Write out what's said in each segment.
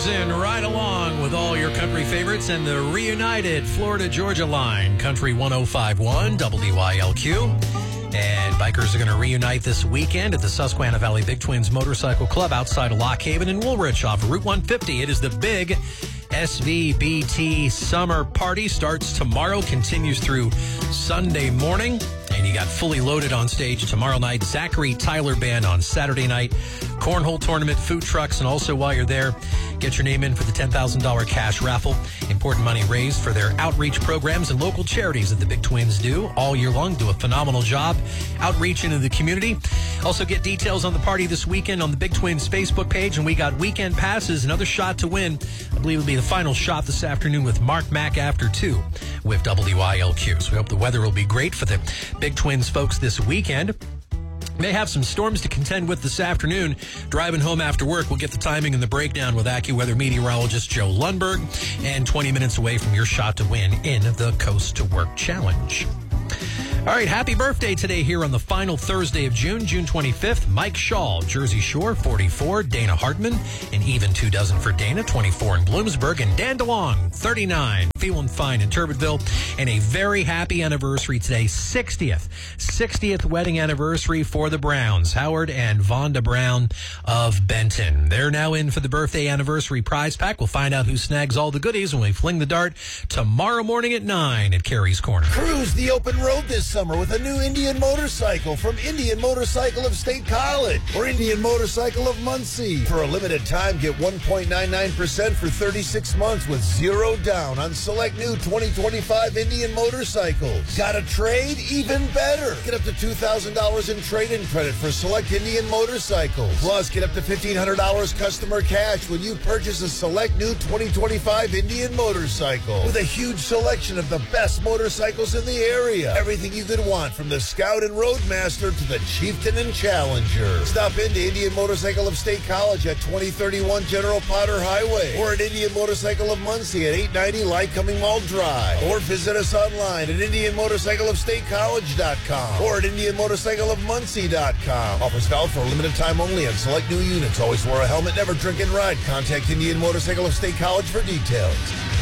Cruising right along with all your country favorites and the reunited Florida-Georgia line, Country 105.1 WYLQ. And bikers are going to reunite this weekend at the Susquehanna Valley Big Twins Motorcycle Club outside of Lock Haven in Woolrich off of Route 150. It is the big SVBT Summer Party. Starts tomorrow, continues through Sunday morning. And you got fully loaded on stage tomorrow night. Zachary Tyler Band on Saturday night. Cornhole tournament, food trucks, and also while you're there, get your name in for the $10,000 cash raffle. Important money raised for their outreach programs and local charities that the Big Twins do all year long. Do a phenomenal job outreach into the community. Also get details on the party this weekend on the Big Twins Facebook page. And we got weekend passes, another shot to win. I believe it'll be the final shot this afternoon with Mark Mack after 2 with WYLQ. So we hope the weather will be great for the Big Twins folks this weekend. May have some storms to contend with this afternoon. Driving home after work, we'll get the timing and the breakdown with AccuWeather meteorologist Joe Lundberg. And 20 minutes away from your shot to win in the Coast to Work Challenge. All right, happy birthday today here on the final Thursday of June 25th. Mike Shaw, Jersey Shore, 44. Dana Hartman, an even 2 dozen for Dana, 24 in Bloomsburg. And Dan DeLong, 39, feeling fine in Turbidville. And a very happy anniversary today, 60th wedding anniversary for the Browns, Howard and Vonda Brown of Benton. They're now in for the birthday anniversary prize pack. We'll find out who snags all the goodies when we fling the dart tomorrow morning at 9 at Carey's Corner. Cruise the open road this summer with a new Indian motorcycle from Indian Motorcycle of State College or Indian Motorcycle of Muncie. For a limited time, get 1.99% for 36 months with zero down on select new 2025 Indian motorcycles. Got a trade? Even better. Get up to $2,000 in trade-in credit for select Indian motorcycles. Plus, get up to $1,500 customer cash when you purchase a select new 2025 Indian motorcycle. With a huge selection of the best motorcycles in the area. Everything you could want, from the Scout and Roadmaster to the Chieftain and Challenger. Stop into Indian Motorcycle of State College at 2031 General Potter Highway or at Indian Motorcycle of Muncie at 890 Lycoming Mall Drive. Or visit us online at IndianMotorcycleofStateCollege.com or at IndianMotorcycleofMuncie.com. Offers valid for a limited time only on select new units. Always wear a helmet, never drink and ride. Contact Indian Motorcycle of State College for details.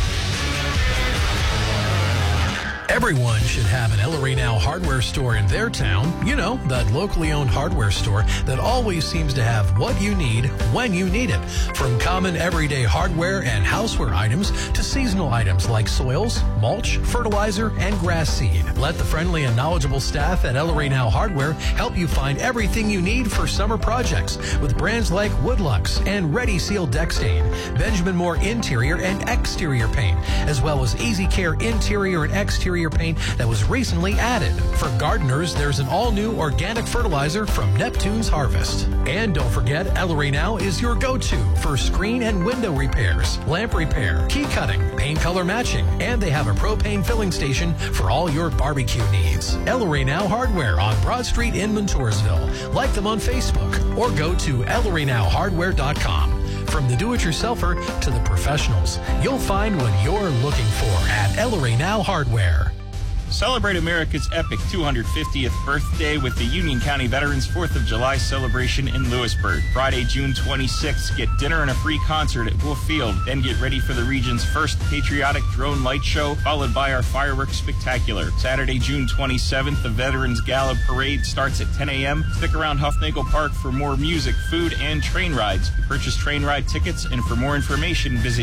Everyone should have an Ellery Now hardware store in their town. You know, that locally owned hardware store that always seems to have what you need when you need it. From common everyday hardware and houseware items to seasonal items like soils, mulch, fertilizer, and grass seed. Let the friendly and knowledgeable staff at Ellery Now Hardware help you find everything you need for summer projects with brands like Woodlux and Ready Seal Deck Stain, Benjamin Moore interior and exterior paint, as well as Easy Care interior and exterior paint that was recently added. For gardeners, there's an all-new organic fertilizer from Neptune's Harvest. And don't forget, Ellery Now is your go-to for screen and window repairs, lamp repair, key cutting, paint color matching, and they have a propane filling station for all your barbecue needs. Ellery Now Hardware on Broad Street in Montoursville. Like them on Facebook or go to ElleryNowHardware.com. From the do-it-yourselfer to the professionals, you'll find what you're looking for at Ellery Now Hardware. Celebrate America's epic 250th birthday with the Union County Veterans 4th of July celebration in Lewisburg. Friday, June 26th, get dinner and a free concert at Wolf Field. Then get ready for the region's first patriotic drone light show, followed by our fireworks spectacular. Saturday, June 27th, the Veterans Gala Parade starts at 10 a.m. Stick around Huffnagle Park for more music, food, and train rides. To purchase train ride tickets and for more information, visit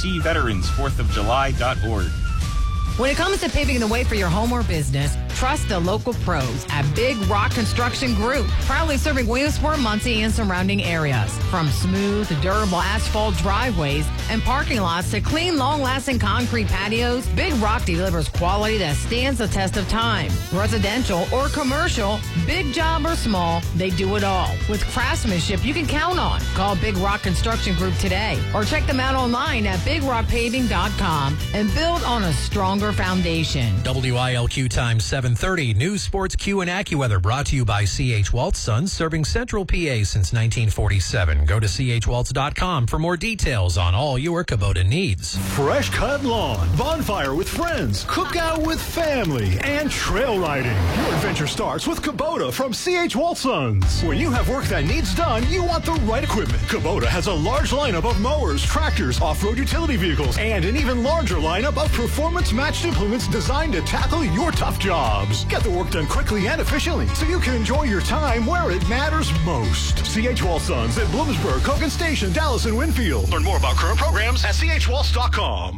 ucveteransfourthofjuly.org. When it comes to paving the way for your home or business, trust the local pros at Big Rock Construction Group, proudly serving Williamsport, Muncie, and surrounding areas. From smooth, durable asphalt driveways and parking lots to clean, long-lasting concrete patios, Big Rock delivers quality that stands the test of time. Residential or commercial, big job or small, they do it all. With craftsmanship you can count on. Call Big Rock Construction Group today or check them out online at BigRockPaving.com and build on a stronger River Foundation. WILQ time 7:30. News, sports, Q, and AccuWeather brought to you by C.H. Waltz Sons, serving Central PA since 1947. Go to chwaltz.com for more details on all your Kubota needs. Fresh cut lawn, bonfire with friends, cookout with family, and trail riding. Your adventure starts with Kubota from C.H. Waltz Sons. When you have work that needs done, you want the right equipment. Kubota has a large lineup of mowers, tractors, off-road utility vehicles, and an even larger lineup of performance-matched implements designed to tackle your tough jobs. Get the work done quickly and efficiently so you can enjoy your time where it matters most. C.H. Waltz Sons at Bloomsburg, Hogan Station, Dallas, and Winfield. Learn more about current programs at chwaltz.com.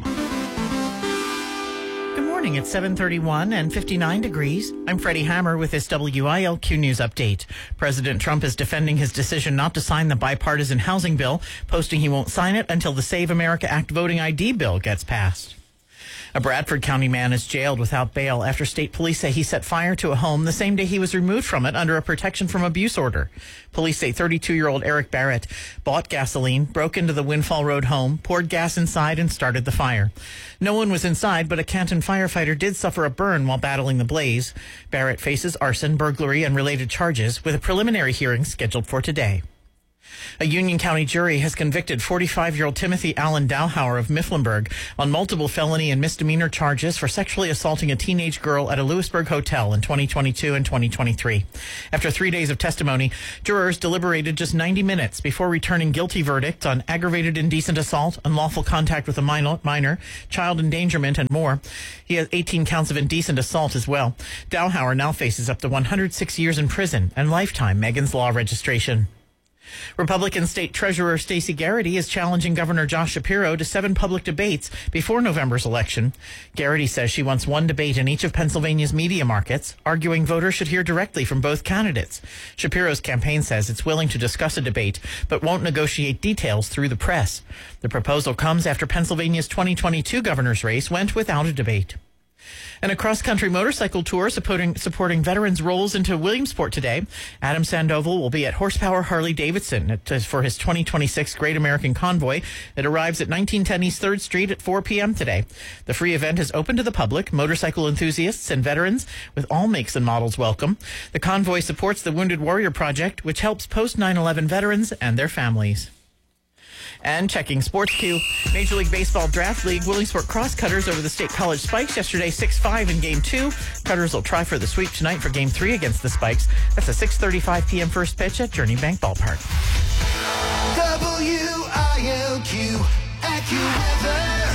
Good morning. It's 7:31 and 59 degrees. I'm Freddie Hammer with this WILQ News update. President Trump is defending his decision not to sign the bipartisan housing bill, posting he won't sign it until the Save America Act voting ID bill gets passed. A Bradford County man is jailed without bail after state police say he set fire to a home the same day he was removed from it under a protection from abuse order. Police say 32-year-old Eric Barrett bought gasoline, broke into the Windfall Road home, poured gas inside, and started the fire. No one was inside, but a Canton firefighter did suffer a burn while battling the blaze. Barrett faces arson, burglary, and related charges, with a preliminary hearing scheduled for today. A Union County jury has convicted 45-year-old Timothy Allen Dowhauer of Mifflinburg on multiple felony and misdemeanor charges for sexually assaulting a teenage girl at a Lewisburg hotel in 2022 and 2023. After 3 days of testimony, jurors deliberated just 90 minutes before returning guilty verdicts on aggravated indecent assault, unlawful contact with a minor, child endangerment, and more. He has 18 counts of indecent assault as well. Dowhauer now faces up to 106 years in prison and lifetime Megan's Law registration. Republican State Treasurer Stacey Garrity is challenging Governor Josh Shapiro to 7 public debates before November's election. Garrity says she wants one debate in each of Pennsylvania's media markets, arguing voters should hear directly from both candidates. Shapiro's campaign says it's willing to discuss a debate, but won't negotiate details through the press. The proposal comes after Pennsylvania's 2022 governor's race went without a debate. And a cross-country motorcycle tour supporting veterans rolls into Williamsport today. Adam Sandoval will be at Horsepower Harley-Davidson for his 2026 Great American Convoy. It arrives at 1910 East 3rd Street at 4 p.m. today. The free event is open to the public, motorcycle enthusiasts, and veterans, with all makes and models welcome. The convoy supports the Wounded Warrior Project, which helps post-9/11 veterans and their families. And checking Sports Q, Major League Baseball Draft League, Williamsport Cross-Cutters over the State College Spikes yesterday, 6-5 in Game 2. Cutters will try for the sweep tonight for Game 3 against the Spikes. That's a 6:35 p.m. first pitch at Journey Bank Ballpark. WILQ AccuWeather.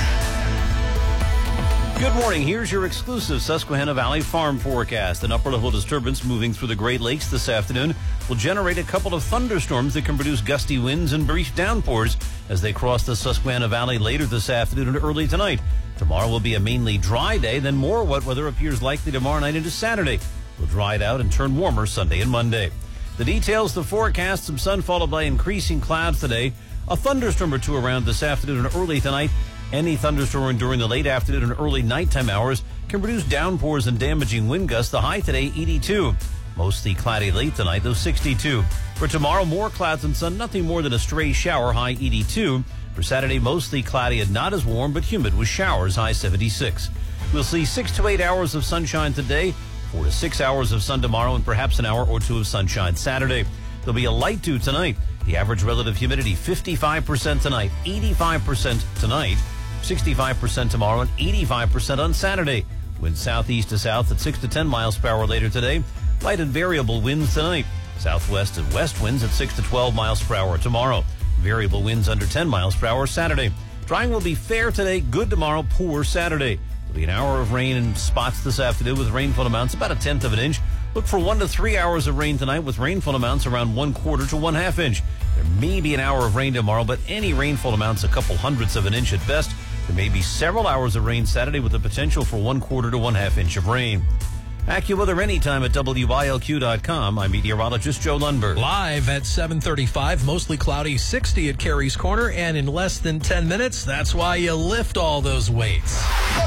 Good morning. Here's your exclusive Susquehanna Valley farm forecast. An upper-level disturbance moving through the Great Lakes this afternoon will generate a couple of thunderstorms that can produce gusty winds and brief downpours as they cross the Susquehanna Valley later this afternoon and early tonight. Tomorrow will be a mainly dry day, then more wet weather appears likely tomorrow night into Saturday. We'll dry it out and turn warmer Sunday and Monday. The details, the forecast, some sun followed by increasing clouds today. A thunderstorm or two around this afternoon and early tonight. Any thunderstorm during the late afternoon and early nighttime hours can produce downpours and damaging wind gusts. The high today, 82. Mostly cloudy late tonight, though 62. For tomorrow, more clouds and sun, nothing more than a stray shower, high 82. For Saturday, mostly cloudy and not as warm, but humid with showers, high 76. We'll see 6 to 8 hours of sunshine today, 4 to 6 hours of sun tomorrow, and perhaps an hour or two of sunshine Saturday. There'll be a light dew tonight. The average relative humidity, 55% tonight, 85% tonight. 65% tomorrow and 85% on Saturday. Wind southeast to south at 6 to 10 miles per hour later today. Light and variable winds tonight. Southwest and west winds at 6 to 12 miles per hour tomorrow. Variable winds under 10 miles per hour Saturday. Drying will be fair today, good tomorrow, poor Saturday. There'll be an hour of rain in spots this afternoon with rainfall amounts about 1/10 of an inch. Look for 1 to 3 hours of rain tonight with rainfall amounts around 1/4 to 1/2 inch. There may be an hour of rain tomorrow, but any rainfall amounts a couple hundredths of an inch at best. There may be several hours of rain Saturday with the potential for 1/4 to 1/2 inch of rain. AccuWeather anytime at WILQ.com. I'm meteorologist Joe Lundberg. Live at 7:35, mostly cloudy, 60 at Carey's Corner, and in less than 10 minutes, that's why you lift all those weights.